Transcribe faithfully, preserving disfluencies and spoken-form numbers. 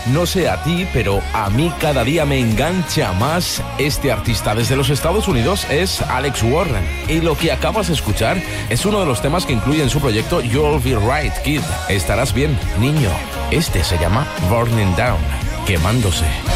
No sé a ti, pero a mí cada día me engancha más este artista. Desde los Estados Unidos es Alex Warren. Y lo que acabas de escuchar es uno de los temas que incluye en su proyecto You'll Be Right, Kid. Estarás bien, niño. Este se llama Burning Down, quemándose.